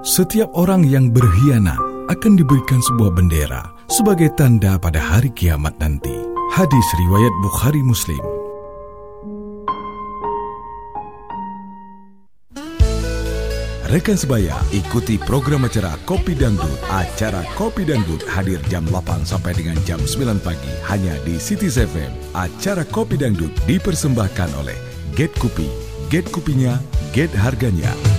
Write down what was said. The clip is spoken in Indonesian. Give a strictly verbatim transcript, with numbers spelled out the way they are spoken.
Setiap orang yang berkhianat akan diberikan sebuah bendera sebagai tanda pada hari kiamat nanti. Hadis riwayat Bukhari Muslim. Rekan sebaya, ikuti program acara Kopi Dangdut. Acara Kopi Dangdut hadir jam delapan sampai dengan jam sembilan pagi hanya di Cities F M. Acara Kopi Dangdut dipersembahkan oleh Get Kopi. Get kopinya, get harganya.